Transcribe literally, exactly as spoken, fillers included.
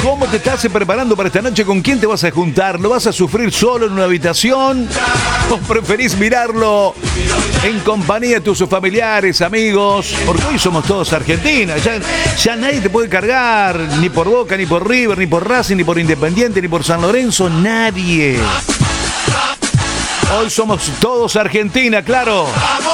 ¿Cómo te estás preparando para esta noche? ¿Con quién te vas a juntar? ¿Lo vas a sufrir solo en una habitación? ¿O preferís mirarlo en compañía de tus familiares, amigos? Porque hoy somos todos Argentina. Ya, ya nadie te puede cargar, ni por Boca, ni por River, ni por Racing, ni por Independiente, ni por San Lorenzo. Nadie. Hoy somos todos Argentina, claro.